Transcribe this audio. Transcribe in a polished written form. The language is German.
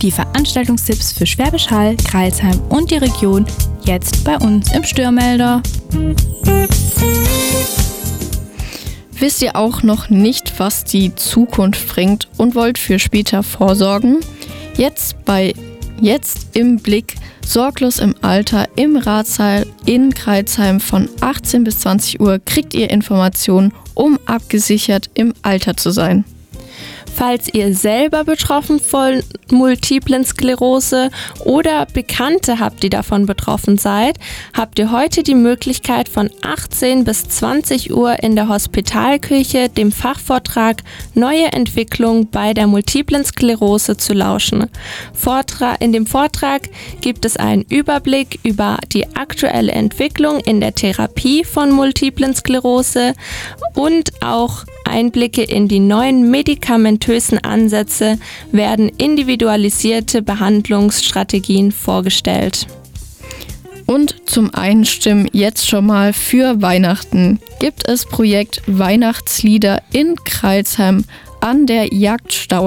Die Veranstaltungstipps für Schwäbisch Hall, Crailsheim und die Region jetzt bei uns im Störmelder. Wisst ihr auch noch nicht, was die Zukunft bringt und wollt für später vorsorgen? Jetzt im Blick, sorglos im Alter, im Ratssaal in Crailsheim von 18 bis 20 Uhr kriegt ihr Informationen, um abgesichert im Alter zu sein. Falls ihr selber betroffen von Multiplen Sklerose oder Bekannte habt, die davon betroffen seid, habt ihr heute die Möglichkeit von 18 bis 20 Uhr in der Hospitalküche dem Fachvortrag Neue Entwicklung bei der Multiplen Sklerose zu lauschen. In dem Vortrag gibt es einen Überblick über die aktuelle Entwicklung in der Therapie von Multiplen Sklerose und auch Einblicke in die neuen medikamentösen Ansätze werden individualisierte Behandlungsstrategien vorgestellt. Und zum Einstimmen jetzt schon mal für Weihnachten gibt es Projekt Weihnachtslieder in Crailsheim an der Jagdstau